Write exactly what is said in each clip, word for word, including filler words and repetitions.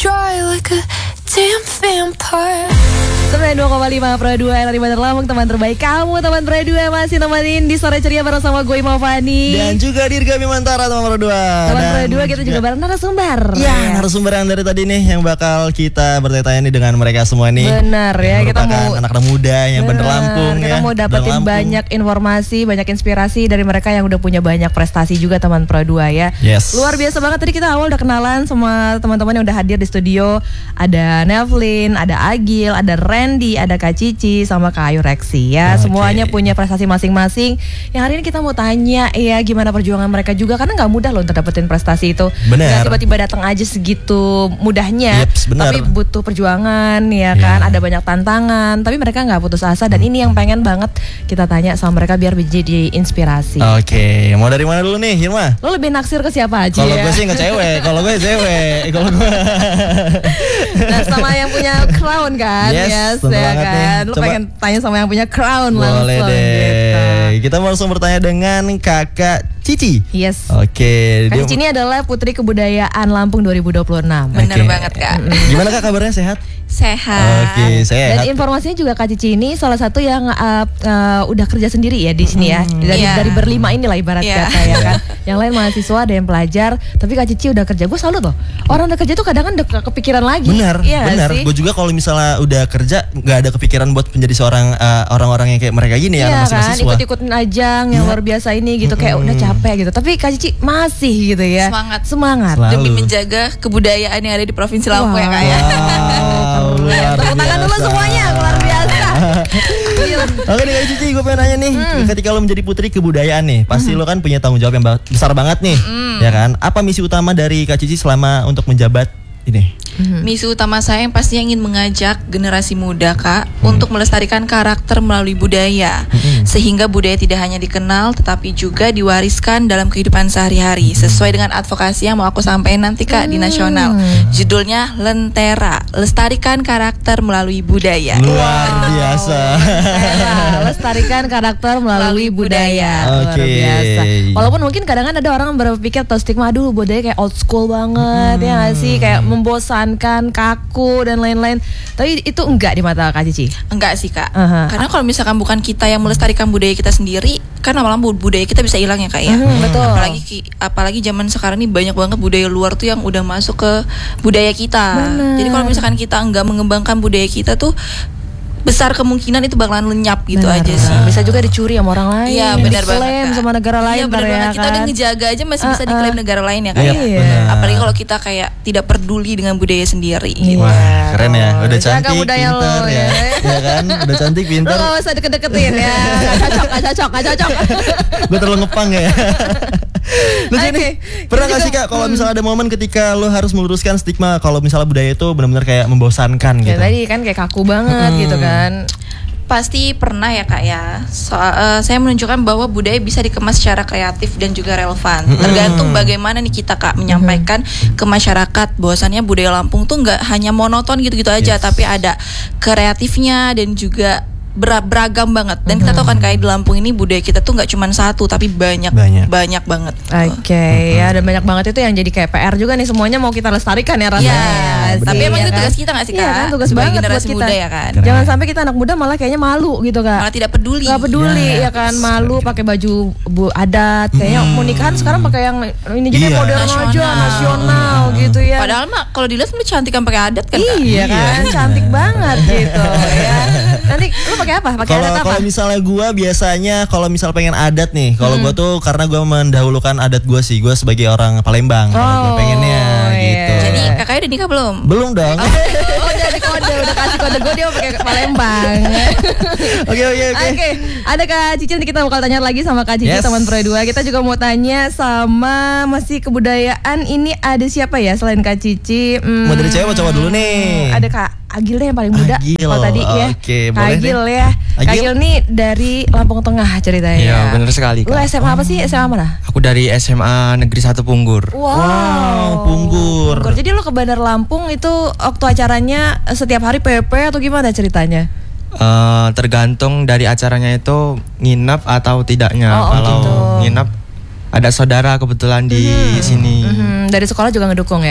dry like a damn vampire. sembilan puluh dua koma lima Pro dua L R I Bandar Lampung, teman terbaik kamu. Teman Pro dua masih nemenin di sore ceria bareng sama gue Ima Fani dan juga Dirga Bimantara, teman Pro dua. Teman Pro dua kita juga bareng narasumber. Ya, narasumber yang dari tadi nih yang bakal kita bertanya-tanya nih dengan mereka semua nih. Benar ya, kita mau anak-anak muda yang Bandar Lampung kita ya. Kita mau dapetin banyak informasi, banyak inspirasi dari mereka yang udah punya banyak prestasi juga, teman Pro dua ya. Yes. Luar biasa banget, tadi kita awal udah kenalan sama teman-teman yang udah hadir di studio. Ada Nevlin, ada Agil, ada Randy, ada Kak Cici sama Kak Ayu Reksi ya. Okay. Semuanya punya prestasi masing-masing. Yang hari ini kita mau tanya ya gimana perjuangan mereka juga, karena nggak mudah loh untuk dapetin prestasi itu. Benar. Gak tiba-tiba datang aja segitu mudahnya. Yeps, tapi butuh perjuangan ya kan. Yeah. Ada banyak tantangan. Tapi mereka nggak putus asa dan ini yang pengen banget kita tanya sama mereka biar jadi inspirasi. Oke, okay. Mau dari mana dulu nih, Hirma? Lo lebih naksir ke siapa aja? Kalau ya? gue sih nggak cewek. Kalau gue cewek. Kalau gue. Nah, sama yang punya crown kan? Yes, yes ya kan. Lu pengen tanya sama yang punya crown langsung. Boleh deh. Gitu. Kita langsung bertanya dengan Kakak Cici. Yes. Oke. Kak Cici ini adalah Putri Kebudayaan Lampung dua ribu dua puluh enam. Bener okay. banget Kak. Gimana Kak kabarnya, sehat? Sehat. Oke, sehat. Dan informasinya juga Kak Cici ini salah satu yang uh, uh, udah kerja sendiri ya di sini ya. Dari, yeah. dari berlima inilah ibarat yeah. kata ya kan. Yang lain mahasiswa, ada yang pelajar, tapi Kak Cici udah kerja. Gue salut loh. Orang udah kerja tuh kadang kan udah kepikiran lagi. Benar, ya, benar. Gue juga kalau misalnya udah kerja nggak ada kepikiran buat menjadi seorang uh, orang-orang yang kayak mereka gini ya, ya masih kan? mahasiswa. Ikut-ikutin ajang yang luar biasa ini gitu, kayak mm-hmm. udah capek gitu. Tapi Kak Cici masih gitu ya. Semangat. Semangat. Selalu. Demi menjaga kebudayaan yang ada di Provinsi Lampung wow. ya Kak ya. Wow, luar Tepuk tangan dulu semuanya, luar biasa. Oke nih Kak Cici, gue pengen nanya nih, hmm. ketika lo menjadi Putri Kebudayaan nih, pasti hmm. lo kan punya tanggung jawab yang besar banget nih, hmm. ya kan? Apa misi utama dari Kak Cici selama untuk menjabat ini? Hmm. Misi utama saya yang pastinya ingin mengajak generasi muda Kak hmm. untuk melestarikan karakter melalui budaya hmm. sehingga budaya tidak hanya dikenal tetapi juga diwariskan dalam kehidupan sehari-hari hmm. sesuai dengan advokasi yang mau aku sampaikan nanti Kak hmm. di nasional. Judulnya Lentera, lestarikan karakter melalui budaya. Luar biasa. Lentera, lestarikan karakter melalui, melalui budaya. Oke. Okay. Luar biasa. Walaupun mungkin kadang-kadang ada orang berpikir atau stigma, aduh budaya kayak old school banget hmm. ya gak sih, kayak membosankan, kaku dan lain-lain. Tapi itu enggak di mata Kak Cici? Enggak sih Kak. Uh-huh. Karena kalau misalkan bukan kita yang melestarikan budaya kita sendiri, kan lama-lama budaya kita bisa hilang ya Kak ya. Uh-huh, betul. Apalagi apalagi zaman sekarang ini banyak banget budaya luar tuh yang udah masuk ke budaya kita. Bener. Jadi kalau misalkan kita enggak mengembangkan budaya kita tuh besar kemungkinan itu bakalan lenyap gitu benar, aja sih. Bisa juga dicuri sama orang lain. Iya benar banget. Diklaim sama negara lain. Iya benar banget. Ya, Kita kan? udah ngejaga aja masih bisa uh, uh. diklaim negara lain ya kan. Iya. Ya? Apalagi kalau kita kayak tidak peduli dengan budaya sendiri. Iya. Wah keren ya. Udah cantik, pintar lo, ya. Ya kan. Udah cantik, pintar. Lo gak usah deket-deketin ya. Gak cocok, gak cocok, gak cocok. Gue terlalu ngepang ya. Lu okay. Nih, pernah gak sih Kak kalau hmm. misalnya ada momen ketika lo harus meluruskan stigma kalau misalnya budaya itu benar-benar kayak membosankan gitu? Ya tadi kan kayak kaku banget hmm. gitu kan. Pasti pernah ya Kak ya. So, uh, saya menunjukkan bahwa budaya bisa dikemas secara kreatif dan juga relevan. Mm-hmm. Tergantung bagaimana nih kita Kak menyampaikan mm-hmm. ke masyarakat bahwasannya budaya Lampung tuh nggak hanya monoton gitu-gitu aja, yes. tapi ada kreatifnya dan juga ber- beragam banget. Dan mm-hmm. kita tahu kan kayak di Lampung ini budaya kita tuh nggak cuma satu tapi banyak banyak, banyak banget. Oke, okay, mm-hmm. ya dan banyak banget itu yang jadi kayak P R juga nih, semuanya mau kita lestarikan ya rasanya. Ya, ya, tapi emang ya itu kan? tugas kita nggak sih Kak? Iya kan, tugas sebagai banget generasi buat kita. muda ya kan. Keren. Jangan sampai kita anak muda malah kayaknya malu gitu Kak. Malah tidak peduli. Gak peduli yes. ya kan, malu pakai baju bu adat. Kayaknya hmm. mau nikahan sekarang pakai yang ini jadi yeah. modern nasional. aja, nasional gitu ya. Padahal mah kalau dilihat lebih cantik kan pakai adat kan. Iya kan, iya. cantik banget gitu ya. Nanti lu pakai apa? Pakai adat apa? Kalau misalnya gue biasanya kalau misal pengen adat nih, kalau hmm. gue tuh karena gue mendahulukan adat gue sih, gue sebagai orang Palembang, oh, gue pengennya iya. gitu. Jadi kakaknya udah nikah belum? Belum dong. Oh, oh udah di kode, udah kasih kode gue dia mau pakai Palembang. Oke oke oke. Oke, ada Kak Cici, nanti kita bakal tanya lagi sama Kak Cici, yes. teman Pro dua. Kita juga mau tanya sama masih kebudayaan, ini ada siapa ya selain Kak Cici? Hmm, mau dari cewek coba dulu nih. Ada Kak Agil deh yang paling muda. Agil. Kalau tadi ya. Oke, Kak boleh Agil deh. ya. Agil. Kak Agil nih dari Lampung Tengah ceritanya. Iya, benar sekali Kak. Lu S M A apa sih? S M A mana? Aku dari S M A Negeri satu Punggur. Wow, wow Punggur. Punggur. Jadi lu ke Bandar Lampung itu waktu acaranya setiap hari P P atau gimana ceritanya? Uh, tergantung dari acaranya itu nginap atau tidaknya. Oh, Kalau gitu. nginap ada saudara kebetulan di mm-hmm. sini. Mm-hmm. Dari sekolah juga ngedukung ya?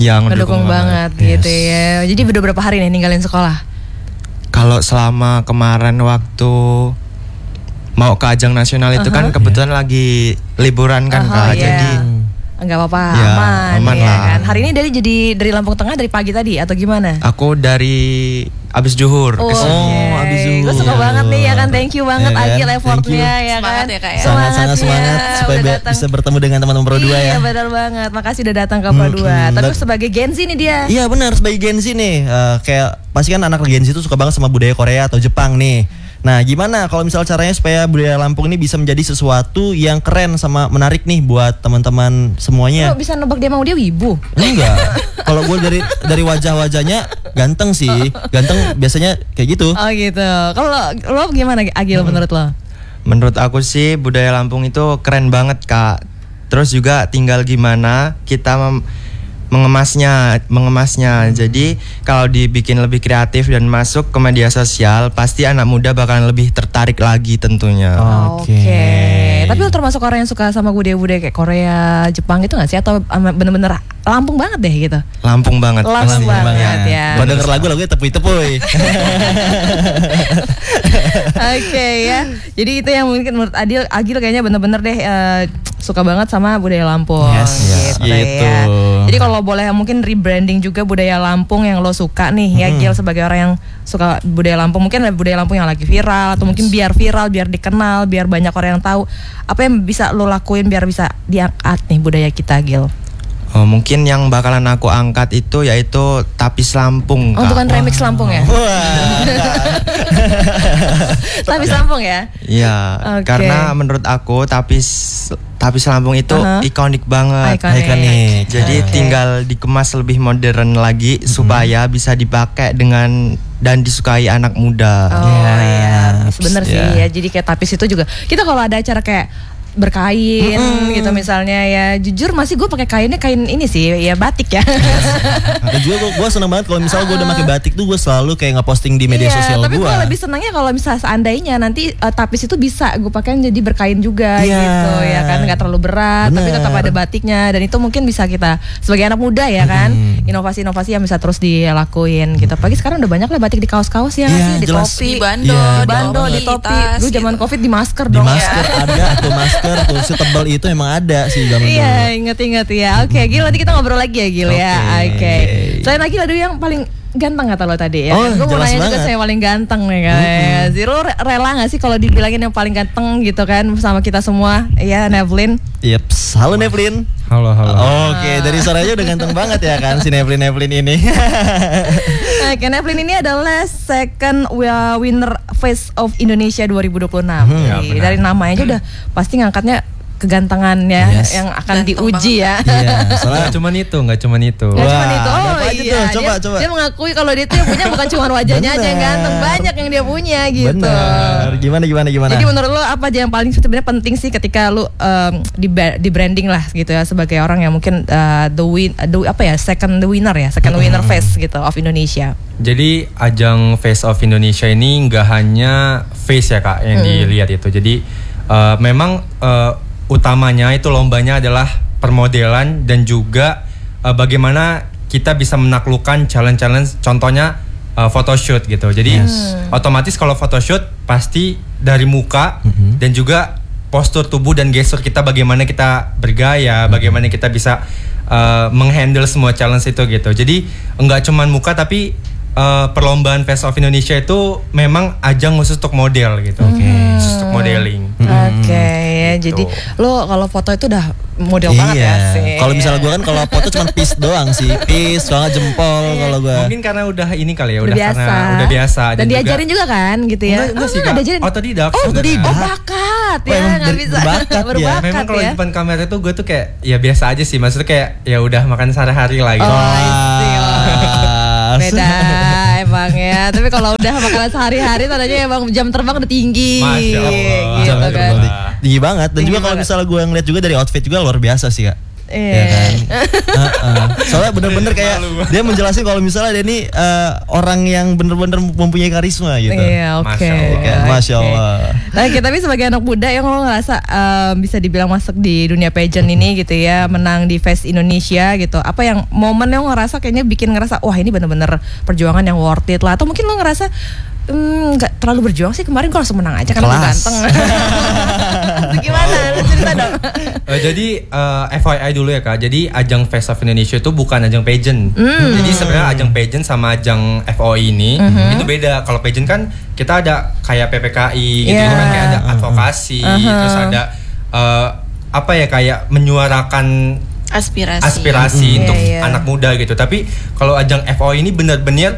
Ya, Ngedukung banget, Yes. gitu ya. Jadi udah berapa hari nih ninggalin sekolah? Kalau selama kemarin waktu mau ke ajang nasional itu kan kebetulan lagi liburan kan Aha, Kak. iya. Jadi Enggak apa-apa, Ya, aman, aman ya lah. kan. Hari ini dari jadi dari Lampung Tengah dari pagi tadi atau gimana? aku dari abis zuhur ke sini. Oh, abis zuhur. Gue suka banget nih ya kan, thank you banget Ya kan? Agil Thank effortnya you. ya kan. Semangat ya, Kak, ya. Sangat-sangat semangat Semangatnya, supaya udah be- datang. bisa bertemu dengan teman-teman Pro dua Iya ya. benar banget, makasih udah datang ke Pro dua. Hmm, Tapi dan- sebagai Gen Z nih dia. Iya benar, sebagai Gen Z nih, eh, kayak pasti kan anak Gen Z itu suka banget sama budaya Korea atau Jepang nih. Nah, gimana kalau misal caranya supaya budaya Lampung ini bisa menjadi sesuatu yang keren sama menarik nih buat teman-teman semuanya? Lo bisa nebak dia mau dia wibu? Enggak. Kalau gue dari dari wajah-wajahnya ganteng sih, ganteng biasanya kayak gitu. Oh gitu. Kalau lo gimana Agil menurut lo? Menurut aku sih budaya Lampung itu keren banget Kak. Terus juga tinggal gimana kita mem- mengemasnya, mengemasnya. Jadi kalau dibikin lebih kreatif dan masuk ke media sosial, pasti anak muda bakalan lebih tertarik lagi tentunya. Oke. Tapi lo termasuk orang yang suka sama budaya-budaya kayak Korea, Jepang gitu gak sih? Atau ama- bener-bener Lampung banget deh gitu? Lampung banget. Lampung pasti. banget ya. Kalau denger lagu lagunya tepui-tepui. Oke ya. Jadi itu yang mungkin menurut Adil, Agil kayaknya bener-bener deh eh, suka banget sama budaya Lampung. Yes, gitu, gitu. ya. Jadi kalau boleh mungkin rebranding juga budaya Lampung yang lo suka nih ya Gil, sebagai orang yang suka budaya Lampung, mungkin ada budaya Lampung yang lagi viral atau mungkin biar viral, biar dikenal, biar banyak orang yang tahu. Apa yang bisa lo lakuin biar bisa diangkat nih budaya kita Gil? Oh, mungkin yang bakalan aku angkat itu yaitu Tapis Lampung. Oh, Kak. bukan remix Lampung ya? Wah. Tapis Lampung ya? Iya, Oke. karena menurut aku Tapis Tapis Lampung itu Aha. ikonik banget. Ikonik. Ikonik. Jadi Oke. tinggal dikemas lebih modern lagi supaya bisa dipakai dengan dan disukai anak muda. Oh Yes, iya, bener sih ya. ya. Jadi kayak tapis itu juga kita kalau ada acara kayak berkain gitu misalnya ya, jujur masih gue pakai kainnya kain ini sih ya, batik ya. Dan juga gue, gue seneng banget kalau misalnya gue udah pakai batik tuh gue selalu kayak ngeposting di media Iya, sosial tapi gue. gue lebih senangnya kalau misalnya seandainya nanti uh, tapis itu bisa gue pakai jadi berkain juga Iya. gitu ya kan, nggak terlalu berat tapi Bener. tetap ada batiknya, dan itu mungkin bisa kita sebagai anak muda ya kan, inovasi-inovasi yang bisa terus dilakuin gitu. Apalagi sekarang udah banyak lah batik di kaos-kaos ya nggak Iya, sih, di jelas. topi, Di bando, Iya, di di bando, banget. di topi. tas, Dulu zaman gitu. covid di masker Di dong masker ya. ada tuh masker tuh setebal itu emang ada sih zaman dulu. Iya, inget-inget ya. Oke, Gil, nanti kita ngobrol lagi ya, Gil ya. Oke. Oke. Selain lagi ada yang paling ganteng kata lo tadi ya. Oh, Gue mau jelas nanya juga banget. saya paling ganteng nih kan. Zero re- rela gak sih kalau dibilangin yang paling ganteng gitu kan sama kita semua? Ya, Nevlin. Yeps. Halo Nevlin. Halo, halo. Oke, dari suaranya udah ganteng banget ya kan si Nevlin Nevlin ini. Oke, Nevlin ini adalah second wi- winner Face of Indonesia dua ribu dua puluh enam. Ya, Jadi, benar. dari namanya aja udah pasti ngangkatnya kegantengannya Yes. yang akan Ganteng diuji ya. Iya, soalnya Nggak cuman itu, nggak cuman itu. Gak Wah, cuma itu, oh ada apa aja iya, tuh? Coba, dia, coba. dia mengakui kalau dia tuh yang punya bukan cuma wajahnya aja yang Bener. ganteng, banyak yang dia punya gitu. bener. Gimana gimana gimana? Jadi menurut lo apa aja yang paling sebenarnya penting sih ketika lo um, di, ba- di branding lah gitu ya, sebagai orang yang mungkin uh, the win, uh, the, apa ya second the winner ya, second winner face gitu of Indonesia. Jadi ajang Face of Indonesia ini nggak hanya face ya kak yang dilihat itu. Jadi uh, memang uh, utamanya itu lombanya adalah permodelan dan juga uh, bagaimana kita bisa menaklukkan challenge-challenge, contohnya uh, photoshoot gitu. Jadi otomatis kalau photoshoot pasti dari muka dan juga postur tubuh dan gestur kita, bagaimana kita bergaya, bagaimana kita bisa uh, menghandle semua challenge itu gitu. Jadi enggak cuman muka tapi uh, perlombaan Face of Indonesia itu memang ajang khusus untuk model gitu. Khusus untuk modeling. Oke ya, Gitu. jadi lo kalau foto itu udah model banget ya sih. Iya. Kalau misalnya gue kan kalau foto cuma piece doang sih, piece soalnya jempol kalau gue. Mungkin karena udah ini kali ya, udah udah, biasa, karena udah biasa dan, diajarin juga, kan gitu ya. Enggak, enggak sih, Ah, Kak. diajarin. Otodidak Oh, sebenarnya. otodidak. Oh, bakat Oh, ya, emang nggak ber- bisa berbakat ya. berbakat Memang kalau ya. di depan kamera tuh gue tuh kayak ya biasa aja sih, maksudnya kayak ya udah makan sehari-hari lah gitu. Oh, I see. Wah. Beda emang ya. Tapi kalau udah makanan sehari-hari tandanya emang jam terbang udah tinggi. Masya Allah. Gitu Jam kan. terbang tinggi banget. Dan Tinggi juga kalau banget. misalnya gue ngeliat juga dari outfit juga luar biasa sih kak. Iya. ya kan. Uh-uh. Soalnya bener-bener kayak dia menjelasin kalau misalnya dia ini uh, orang yang bener-bener mempunyai karisma gitu. Iya, oke. Masya Allah. Kan? Masya Oke. Allah. Nah, kita tapi sebagai anak muda yang lo ngerasa um, bisa dibilang masuk di dunia pageant ini gitu ya, menang di Face Indonesia gitu. Apa yang momen yang lo ngerasa kayaknya bikin ngerasa wah ini bener-bener perjuangan yang worth it lah. Atau mungkin lo ngerasa hmm, nggak terlalu berjuang sih kemarin gue langsung menang aja karena gue Kelas. ganteng. Itu gimana? Cerita dong. Eh, jadi eh, F Y I dulu ya Kak. Jadi ajang Face of Indonesia itu bukan ajang pageant. Jadi sebenarnya ajang pageant sama ajang F O I ini itu beda. Kalau pageant kan kita ada kayak P P K I gitu Yeah. kan, kayak ada advokasi, terus ada eh, apa ya kayak menyuarakan Aspirasi. aspirasi Mm-hmm. untuk Iya, iya. anak muda gitu. Tapi kalau ajang F O I ini benar-benar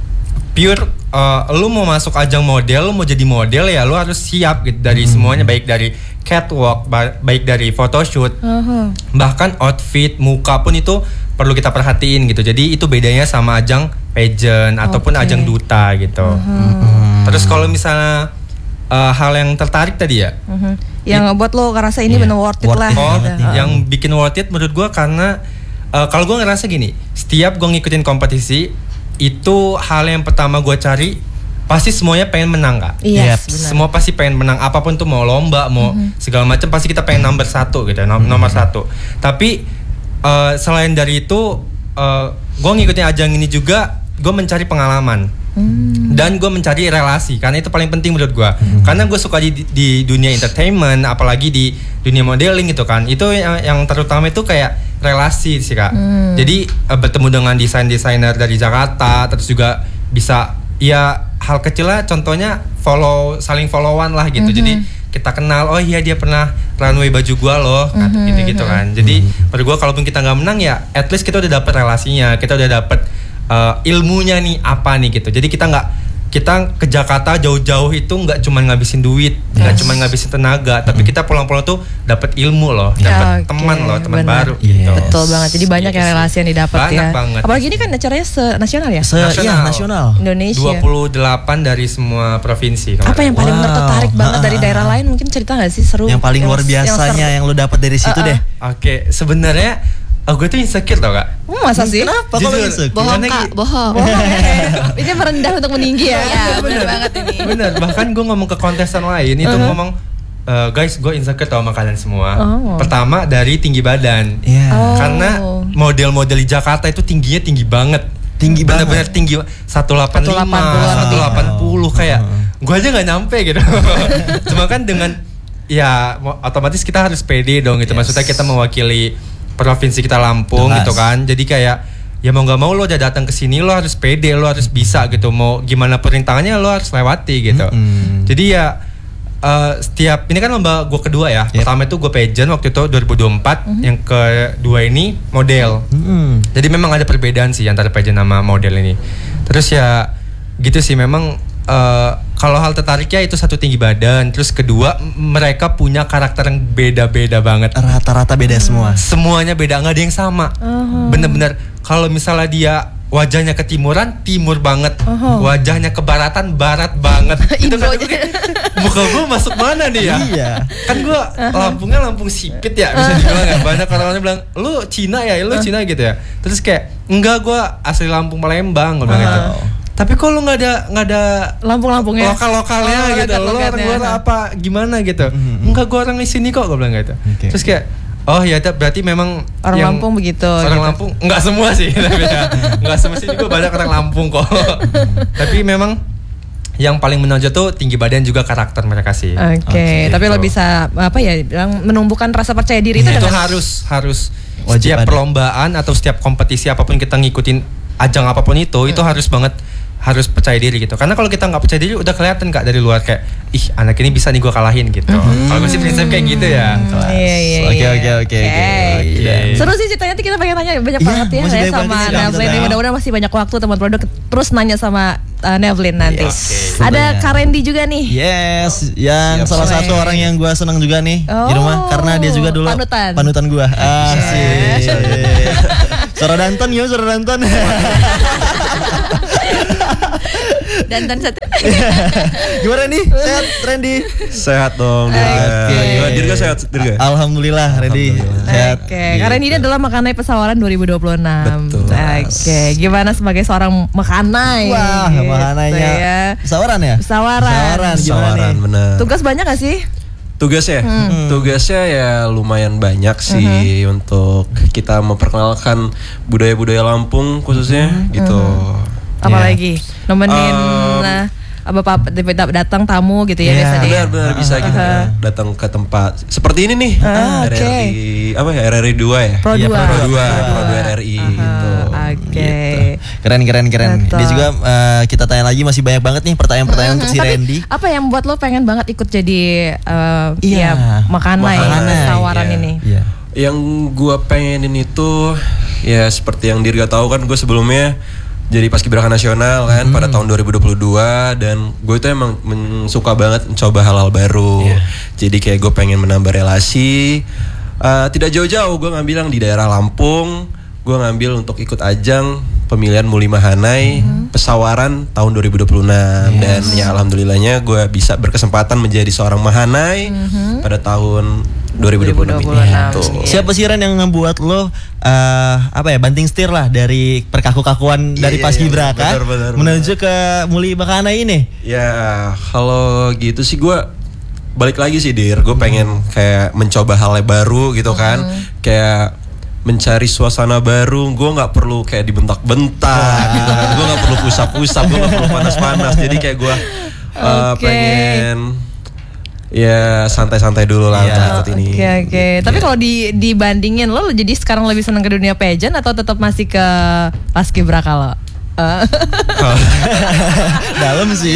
pure uh, lu mau masuk ajang model, lu mau jadi model ya lu harus siap gitu dari semuanya, baik dari catwalk, ba- baik dari photoshoot, Uh-huh. bahkan outfit, muka pun itu perlu kita perhatiin gitu. Jadi itu bedanya sama ajang pageant ataupun Oke. ajang duta gitu. Terus kalau misalnya uh, hal yang tertarik tadi ya, Mhm. Yang buat lo ngerasa ini Iya, bener worth it worth lah. it Oh, gitu. yang bikin worth it menurut gue karena uh, kalau gue ngerasa gini, setiap gue ngikutin kompetisi itu hal yang pertama gue cari pasti semuanya pengen menang Kak. Iya, Yep. benar. Semua pasti pengen menang, apapun tuh mau lomba, mau segala macam pasti kita pengen nomor satu gitu, nom- nomor satu. Tapi uh, selain dari itu, uh, gue ngikutin ajang ini juga, gue mencari pengalaman. Dan gue mencari relasi karena itu paling penting menurut gue. Karena gue suka di, di dunia entertainment, apalagi di dunia modeling gitu kan. Itu yang, yang terutama itu kayak relasi sih Kak. Jadi uh, bertemu dengan desain-desainer dari Jakarta, terus juga bisa ya hal kecil lah, contohnya follow, saling followan lah gitu. Jadi kita kenal, oh iya dia pernah runway baju gua loh, gitu-gitu kan. Jadi menurut gua kalaupun kita nggak menang ya, at least kita udah dapet relasinya, kita udah dapet uh, ilmunya nih apa nih gitu. Jadi kita nggak kita ke Jakarta jauh-jauh itu nggak cuma ngabisin duit, nggak cuma ngabisin tenaga, tapi kita pulang-pulang tuh dapat ilmu loh, dapat Oke, teman loh, teman benar. baru Iya. gitu. Betul banget. Jadi banyak Gitu yang sih. relasi yang didapat ya. Banyak banget. Apalagi ini kan acaranya se-nasional ya? Se Nasional. iya, nasional. Indonesia. dua puluh delapan dari semua provinsi. Apa yang paling benar Wow. tertarik banget dari daerah lain? Mungkin cerita nggak sih seru? Yang paling luar yang biasanya seru. yang lu dapat dari situ Uh-uh. deh. Oke, sebenarnya oh, gue tuh insecure tau Kak. Hmm, masa sih? Kenapa kalau Jujur. insecure? Bohong Karena Kak, gi- bohong. Bohong ya. Ini merendah untuk meninggi ya. Iya, bener banget ini. Bener, bahkan gue ngomong ke kontestan lain itu ngomong, "E, guys, gue insecure tau sama kalian semua. Oh. Pertama dari tinggi badan. Iya. Oh. Karena model-model di Jakarta itu tingginya tinggi banget. Tinggi banget. Bener-bener tinggi seratus delapan puluh lima, seratus delapan puluh seratus delapan puluh kayak gue aja nggak nyampe gitu. Cuma kan dengan ya mo- otomatis kita harus pede dong gitu. Yes. Maksudnya kita mewakili provinsi kita Lampung Jelas. gitu kan. Jadi kayak ya mau nggak mau lo udah datang ke sini lo harus pede, lo harus bisa gitu. Mau gimana perintangannya lo harus lewati gitu. Mm-mm. Jadi ya Uh, setiap ini kan lomba gue kedua ya. Yep. Pertama itu gue pageant waktu itu dua ribu dua puluh empat, yang kedua ini model. Mm-mm. Jadi memang ada perbedaan sih antara pageant sama model ini. Terus ya gitu sih memang uh, kalau hal tertariknya itu satu tinggi badan, terus kedua m- mereka punya karakter yang beda-beda banget. Rata-rata beda semua. Semuanya beda, nggak ada yang sama. Bener-bener kalau misalnya dia wajahnya ketimuran, timur banget. Wajahnya ke baratan, barat banget. Itu kan Indo aja. muka gue masuk mana nih ya? Iya. Kan gue Lampungnya Lampung sipit ya, bisa dibilang ya. Banyak orang-orang bilang, lu Cina ya, lu Cina gitu ya. Terus kayak, enggak, gue asli Lampung Palembang, gue bilang gitu. Tapi kok lu nggak ada nggak ada Lampung-lampungnya. lokal-lokalnya Oh, gitu, lu lokat-lokatnya. orang luar apa gimana gitu? Mhm. Enggak, gue orang di sini kok, gue bilang gitu. Oke. Terus kayak, oh ya berarti memang Orang yang- Lampung begitu, Orang gitu. Lampung nggak semua sih, tapi ya nggak semua sih, juga banyak orang Lampung kok. Tapi memang yang paling menonjol tuh tinggi badan juga karakter mereka sih. Oke, Oke, tapi gitu. lo bisa apa ya bilang menumbuhkan rasa percaya diri itu Itu dengan harus harus Wajib setiap ada. perlombaan atau setiap kompetisi apapun kita ngikutin ajang apapun itu, itu harus banget harus percaya diri gitu. Karena kalau kita nggak percaya diri udah kelihatan Kak dari luar kayak ih anak ini bisa nih gue kalahin gitu. Kalau gue sih prinsip kayak gitu ya. Kelas. Iya, iya, Oke, iya. oke, oke, oke. Oke. Seru sih ceritanya, nanti kita pengen tanya banyak Iya, banget ya masih saya banyak sama banget sih, Nevlin. Tante. Mudah-mudahan masih banyak waktu teman produk terus nanya sama uh, Nevlin nanti. Yes, Ada tentunya. Kak Randy juga nih. Yes, yang Siap, salah siap. satu orang yang gue senang juga nih di Oh, rumah karena dia juga dulu panutan. panutan gue. Asik. Suara Danton ya, suara Danton. Dan dan satu Gimana nih? Sehat Randy? Sehat dong Dirga. Oke. Gimana Dirga sehat Dirga? Alhamdulillah Randy sehat. Oke, karena ini adalah Makanai Pesawaran dua ribu dua puluh enam. Betul. Oke, gimana sebagai seorang Makanai? Wah, gitu makanannya ya. pesawaran ya? Pesawaran. Pesawaran, gimana Sawaran nih? benar. Tugas banyak gak sih? Tugasnya, Hmm. tugasnya ya lumayan banyak sih untuk kita memperkenalkan budaya-budaya Lampung khususnya gitu. Apalagi nemenin Um, nah, bapak datang tamu gitu ya Iya, biasa dia. Benar-benar bisa kita datang ke tempat seperti ini nih, Ah, R R I oke. apa ya R R I dua ya? Pro Iya, dua. Pro dua, Pro dua R R I gitu. Oke. Keren keren keren. Betul. Dia juga eh, kita tanya lagi masih banyak banget nih pertanyaan-pertanyaan untuk si Tapi Randy. apa yang membuat lo pengen banget ikut jadi eh, Iya, ya Makanai Makanai, Pesawaran iya. ini? Iya. Yang gua pengenin itu ya seperti yang Dirga tahu kan, gue sebelumnya jadi paskibraka nasional kan pada tahun dua ribu dua puluh dua, dan gue itu emang men- suka banget mencoba hal-hal baru. Jadi kayak gue pengen menambah relasi. Uh, tidak jauh-jauh gue ngambil yang di daerah Lampung. Gue ngambil untuk ikut ajang pemilihan Muli Mahanai Pesawaran tahun dua ribu dua puluh enam. Dan ya alhamdulillahnya gue bisa berkesempatan menjadi seorang Mahanai pada tahun dua ribu dua puluh enam ini. Tuh. Siapa sih Ran yang ngebuat lo eh apa ya banting setir lah dari perkaku-kakuan Iya, dari iya, paskibraka iya, benar, benar, menuju ke Muli Makanai ini? Ya kalau gitu sih gue balik lagi sih Dir, gue pengen kayak mencoba hal yang baru gitu kan, kayak mencari suasana baru. Gue nggak perlu kayak dibentak-bentak gitu kan, gue nggak perlu pusap-pusap, gue nggak perlu panas-panas. Jadi kayak gue uh, Oke. pengen ya santai-santai dulu lah Iya. untuk ikut ini. Oke oke. Tapi kalau di dibandingin lo, lo jadi sekarang lebih seneng ke dunia pageant atau tetap masih ke paskibraka lo? Eh. Dalam sih.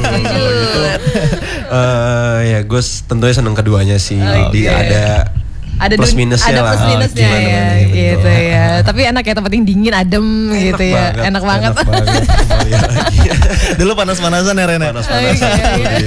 Eh, ya gue tentunya seneng keduanya sih. Oke. Di ada Ada plus dun- minusnya ada lah. plus minusnya Gimana ya, mana gitu. gitu ya. Tapi enak ya, tempat yang dingin, adem gitu ya, enak banget. Enak banget. Kembali lagi. Dulu panas-panasan ya Rena. Panas-panasan. Oke,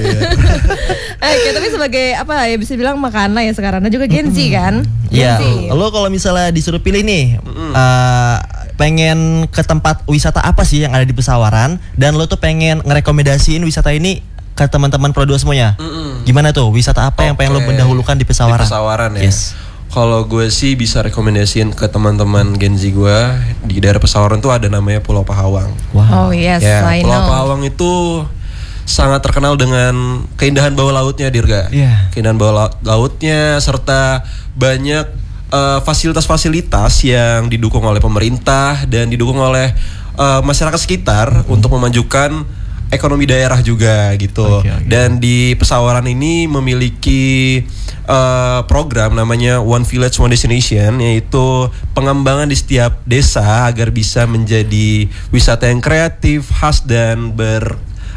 Oke, tapi sebagai apa ya bisa bilang Makana ya sekarang, dan juga Gen Z kan? Iya, Gen Z. lo kalau misalnya disuruh pilih nih, eh, pengen ke tempat wisata apa sih yang ada di Pesawaran, dan lo tuh pengen ngerekomendasiin wisata ini ke teman-teman Pro dua semuanya. Gimana tuh wisata apa yang pengen lo Oke. mendahulukan di Pesawaran? Di Pesawaran ya. Yes. Kalau gue sih bisa rekomendasiin ke teman-teman Gen Z gue di daerah Pesawaran tuh ada namanya Pulau Pahawang. Wow. Oh yes, ya, I Pulau know. Pahawang itu sangat terkenal dengan keindahan bawah lautnya, Dirga. Iya. Keindahan bawah la- lautnya serta banyak eh, fasilitas-fasilitas yang didukung oleh pemerintah dan didukung oleh eh, masyarakat sekitar untuk memajukan ekonomi daerah juga gitu. Oke, oke. Dan di Pesawaran ini memiliki eh, program namanya One Village One Destination, yaitu pengembangan di setiap desa agar bisa menjadi wisata yang kreatif, khas dan ber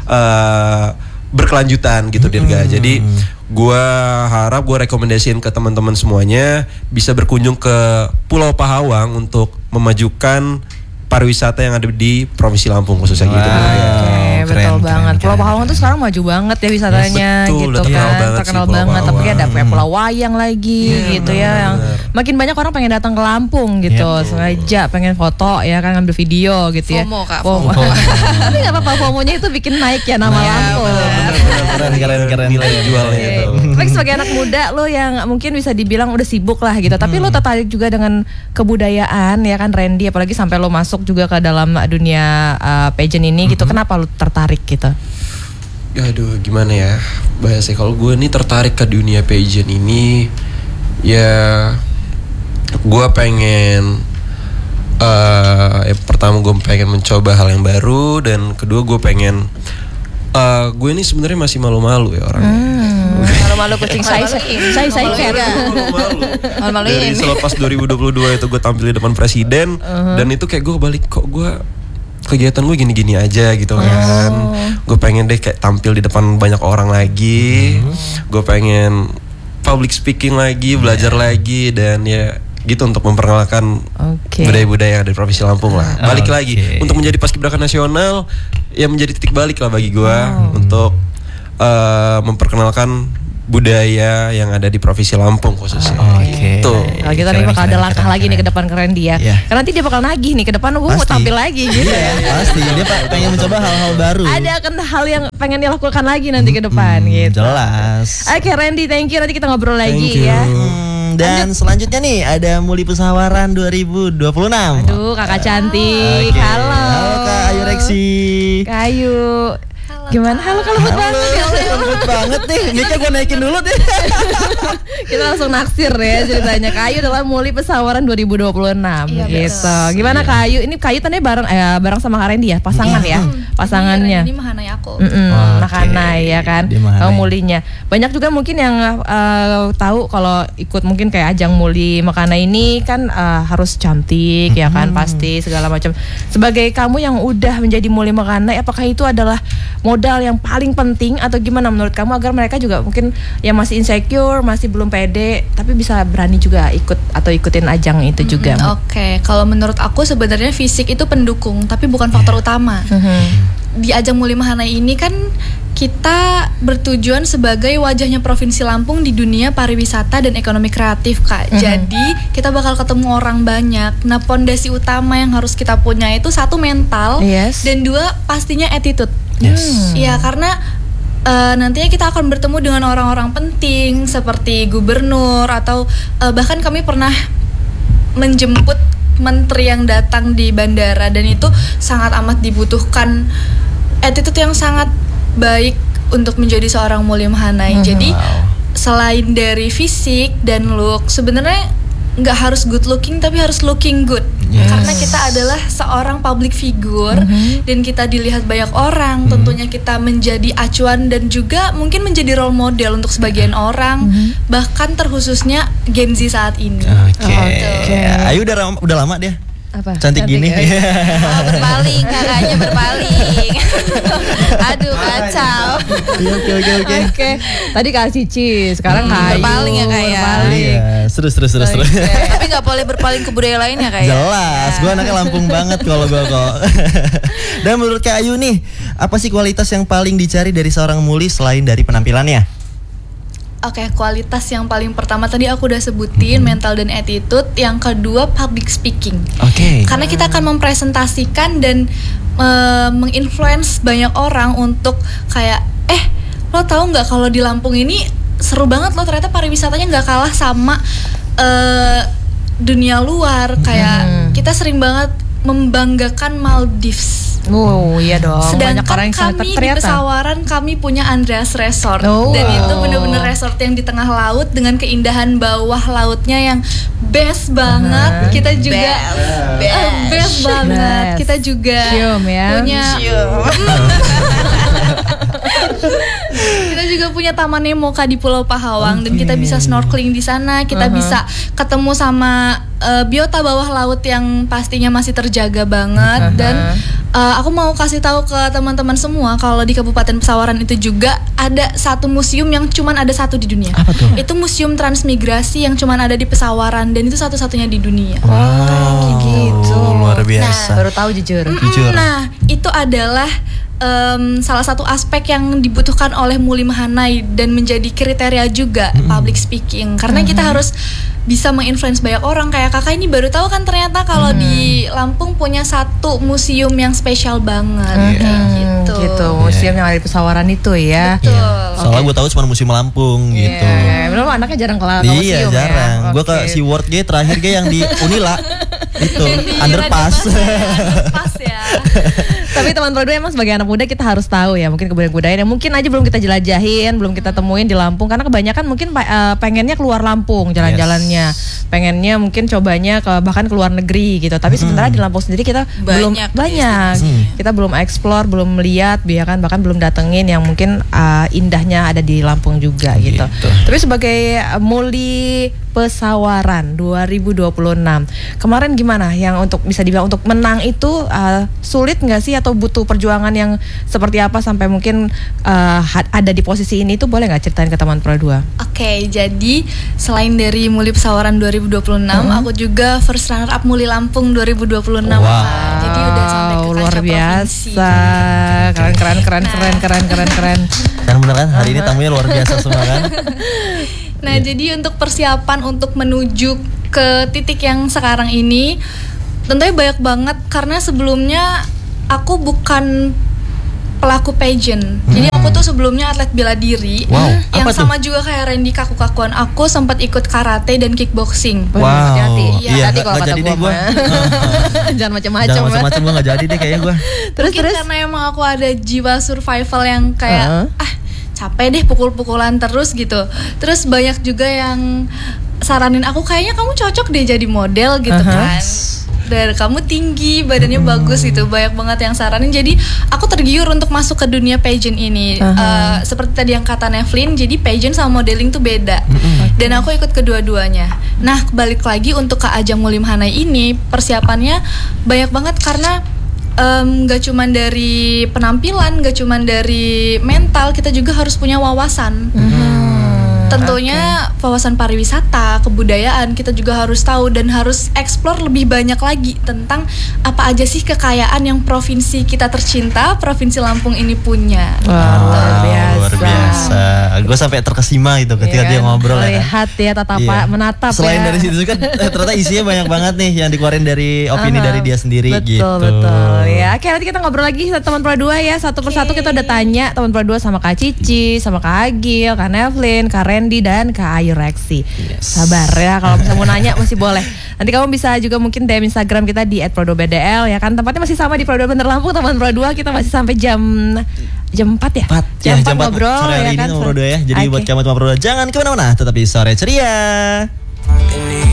eh, berkelanjutan gitu, Dirga. Jadi gua harap gua rekomendasiin ke teman-teman semuanya bisa berkunjung ke Pulau Pahawang untuk memajukan pariwisata yang ada di Provinsi Lampung khususnya gitu. Wow. Dirga. Oke, Keren, betul keren, banget. Pulau keren. Pahawang tuh sekarang maju banget ya wisatanya Yes, betul, gitu udah terkenal kan, banget terkenal sih Pulau banget. Tapi Pahawang. ada kayak Pulau Wayang lagi gitu ya, yang makin banyak orang pengen datang ke Lampung gitu, sengaja pengen foto ya kan, ngambil video gitu ya. FOMO, Kak, FOMO. Tapi nggak apa-apa, FOMO-nya itu bikin naik ya nama Lampung. Keren keren keren. Nilai jualnya Oke. itu. Tapi sebagai anak muda lo yang mungkin bisa dibilang udah sibuk lah gitu, tapi lo tertarik juga dengan kebudayaan ya kan Randy, apalagi sampai lo masuk juga ke dalam dunia uh, pageant ini gitu. Kenapa lo tertarik gitu? Aduh, gimana ya bahasanya, kalau gue nih tertarik ke dunia pageant ini ya gue pengen uh, ya pertama gue pengen mencoba hal yang baru, dan kedua gue pengen uh, gue ini sebenarnya masih malu-malu ya orangnya. Malu-malu kucing saya saya saya cat. Malu-malu. Malu-maluin. Dari selepas dua ribu dua puluh dua itu gue tampil di depan presiden, dan itu kayak gue balik, kok gue kegiatan gue gini-gini aja gitu kan. Gue pengen deh kayak tampil di depan banyak orang lagi. Gue pengen public speaking lagi, belajar lagi, dan ya gitu untuk memperkenalkan Oke. budaya-budaya yang ada di Provinsi Lampung lah. Balik Oke. lagi untuk menjadi paskibraka nasional, ya menjadi titik balik lah bagi gue untuk eh, memperkenalkan budaya yang ada di Provinsi Lampung khususnya. Oh, oke. Gitu. Kalau gitu nanti Keren, bakal ada keren, langkah keren, lagi nih keren. ke depan keren dia. Iya. Karena nanti dia bakal nagih nih ke depan gue mau Pasti. tampil lagi gitu Iya, ya. pasti dia pak pengen mencoba hal-hal baru. Ada akan hal yang pengen dilakukan lagi nanti ke depan Hmm, gitu. jelas. Oke Randy, thank you. Nanti kita ngobrol lagi Thank you. ya. Hmm, dan selanjutnya nih ada Muli Pesawaran dua ribu dua puluh enam. Aduh kakak cantik. Oke. Halo. Halo Kak Ayu Reksi. Kayu. Gimana? Halo kalau lembut banget ya Allah. Lembut banget nih. Mic-nya gue naikin dulu deh. Kita langsung naksir ya ceritanya. Kayu adalah Muli Pesawaran dua ribu dua puluh enam Iya, gitu. Gimana Kayu? Ini Kayu tadi bareng eh, bareng sama Kak Randy ya, pasangan ya. Pasangannya. Ini Mahanai aku. Mm-mm, Oke. Makanai ya kan. Dia Mahanai. Kamu mulinya. Banyak juga mungkin yang eh, tahu kalau ikut mungkin kayak ajang muli Makanai ini kan eh, harus cantik ya kan pasti segala macam. Sebagai kamu yang udah menjadi muli Makanai, apakah itu adalah modal yang paling penting atau gimana menurut kamu agar mereka juga mungkin yang masih insecure, masih belum pede tapi bisa berani juga ikut atau ikutin ajang itu juga. Hmm, Oke, kalau menurut aku sebenarnya fisik itu pendukung, tapi bukan faktor utama. Mhm. Di ajang Muli Mahanai ini kan kita bertujuan sebagai wajahnya Provinsi Lampung di dunia pariwisata dan ekonomi kreatif, Kak. Mhm. Jadi kita bakal ketemu orang banyak. Nah, pondasi utama yang harus kita punya itu satu mental, Yes. dan dua pastinya attitude. Yes. Iya, karena uh, nantinya kita akan bertemu dengan orang-orang penting seperti gubernur atau uh, bahkan kami pernah menjemput menteri yang datang di bandara, dan itu sangat amat dibutuhkan attitude yang sangat baik untuk menjadi seorang Muli Mahanai. Jadi selain dari fisik dan look, sebenarnya nggak harus good looking tapi harus looking good. Yes. Karena kita adalah seorang public figure dan kita dilihat banyak orang, tentunya kita menjadi acuan dan juga mungkin menjadi role model untuk sebagian orang, bahkan terkhususnya Gen Z saat ini. Oke. Oke. Ayu udah ram- udah lama dia. Apa? Cantik gini. ya. Oh, berpaling kakaknya berpaling. Aduh kacau. Iya, Oke oke oke. Oke. Tadi Kak Cici, sekarang Hmm, Kayu. berpaling ya, Kak, ya. Berpaling. Iya, terus terus terus terus. Tapi nggak boleh berpaling ke budaya lain ya kayak. Jelas, gue anaknya Lampung banget kalau gue kok. Dan menurut Kak Ayu nih, apa sih kualitas yang paling dicari dari seorang muli selain dari penampilannya? Oke, kualitas yang paling pertama tadi aku udah sebutin, mental dan attitude. Yang kedua, public speaking. Oke. Karena kita akan mempresentasikan dan uh, menginfluence banyak orang untuk kayak, eh, lo tahu nggak kalau di Lampung ini seru banget loh, ternyata pariwisatanya nggak kalah sama uh, dunia luar. Kayak kita sering banget membanggakan Maldives. Oh iya dong. Sedangkan Banyak orang yang sangat kami di ternyata. Pesawaran kami punya Andreas Resort. Oh, dan wow. itu bener-bener resort yang di tengah laut dengan keindahan bawah lautnya yang best banget. Kita juga Best. eh, best banget. Best. Kita juga Cium ya. punya kita juga punya Taman Nemoka di Pulau Pahawang, dan kita bisa snorkeling di sana. Kita bisa ketemu sama uh, biota bawah laut yang pastinya masih terjaga banget. Dan uh, aku mau kasih tahu ke teman-teman semua kalau di Kabupaten Pesawaran itu juga ada satu museum yang cuman ada satu di dunia. Apa tuh? Itu Museum Transmigrasi yang cuman ada di Pesawaran, dan itu satu-satunya di dunia. Wow, gitu. luar biasa. Baru tahu jujur. Jujur. Nah, itu adalah um, salah satu aspek yang dibutuhkan oleh Muli Mahanai dan menjadi kriteria juga public speaking. Karena kita harus bisa menginfluence banyak orang. Kayak kakak ini baru tahu kan ternyata kalau di Lampung punya satu museum yang spesial banget. Kayak gitu. Gitu, museum yang ada di Pesawaran itu ya. Betul. Soalnya gue tahu cuma museum Lampung gitu. Iya, bener lo anaknya jarang ke ke Iya museum jarang. ya. Gue ke Oke. SeaWorld G terakhir G yang di Unila itu underpass. Underpass ya. Tapi teman Pro dua emang sebagai anak muda kita harus tahu ya mungkin kebudayaan-kebudayaan yang mungkin aja belum kita jelajahin, belum kita temuin di Lampung, karena kebanyakan mungkin uh, pengennya keluar Lampung jalan-jalannya, pengennya mungkin cobanya ke bahkan ke luar negeri gitu. Tapi sebenarnya di Lampung sendiri kita belum Banyak banyak, kita belum explore, belum melihat, bahkan bahkan belum datengin yang mungkin uh, indahnya ada di Lampung juga gitu. Gitu. Tapi sebagai uh, Muli Pesawaran dua ribu dua puluh enam kemarin gimana yang untuk bisa dibilang untuk menang itu uh, sulit nggak sih atau butuh perjuangan yang seperti apa sampai mungkin uh, had- ada di posisi ini tuh, boleh nggak ceritain ke teman Pro dua? Oke, jadi selain dari Muli Pesawaran dua ribu dua puluh enam, aku juga first runner up Muli Lampung dua ribu dua puluh enam. Wow. Jadi udah sampai ke luar kancah biasa. Keren keren keren keren keren keren keren. Dan bener kan hari ini tamunya luar biasa semua kan. Nah, jadi untuk persiapan untuk menuju ke titik yang sekarang ini tentunya banyak banget karena sebelumnya aku bukan pelaku pageant. Hmm. Jadi aku tuh sebelumnya atlet bela diri. Wow, yang apa sama tuh? Juga kayak Randy kaku-kakuan. Aku sempat ikut karate dan kickboxing. Wow. Hati-hati. Iya, Hati-hati nggak- kalau nggak kata jadi gua deh gua. mah. Jangan macam-macam. Jangan ya. macam-macam gue nggak jadi deh kayaknya gue. Terus Mungkin terus. karena emang aku ada jiwa survival yang kayak Uh-huh. ah capek deh pukul-pukulan terus gitu. Terus banyak juga yang saranin aku kayaknya kamu cocok deh jadi model gitu Uh-huh. kan. Dan kamu tinggi, badannya Hmm. bagus gitu. Banyak banget yang saranin. Jadi aku tergiur untuk masuk ke dunia pageant ini. Uh-huh. Eh, seperti tadi yang kata Nevlin, jadi pageant sama modeling tuh beda. Dan aku ikut kedua-duanya. Nah, balik lagi untuk ke ajang Mulim Hanai ini, persiapannya banyak banget karena em, gak cuman dari penampilan, gak cuman dari mental, kita juga harus punya wawasan. Tentunya wawasan pariwisata, kebudayaan kita juga harus tahu dan harus explore lebih banyak lagi tentang apa aja sih kekayaan yang provinsi kita tercinta, Provinsi Lampung ini punya. Wah, luar biasa. Luar biasa. Gue sampai terkesima gitu ketika Iya dia kan? ngobrol ya. kan? Lihat ya tatapa Iya. menatap Selain ya. dari situ kan eh, ternyata isinya banyak banget nih yang dikeluarin dari opini Aha. dari dia sendiri betul, gitu. Betul, ya. Oke, nanti kita ngobrol lagi sama teman Pro dua ya. Satu persatu kita udah tanya teman Pro dua sama Kak Cici, sama Kak Agil, Kak Nevlin, Kak Randy dan Kak Ayu Reksi. Sabar ya, kalau misalnya mau nanya masih boleh. Nanti kamu bisa juga mungkin D M Instagram kita di et pro dua b d l ya kan. Tempatnya masih sama di Pro dua Bandar Lampung, teman Pro dua. Kita masih sampai jam jam empat ya? Empat. Jam Ya, empat jam empat ngobrol sore hari ya ini kan. sama Pro dua ya. Jadi Oke. buat kamu teman Pro dua jangan kemana-mana, tetapi sore ceria.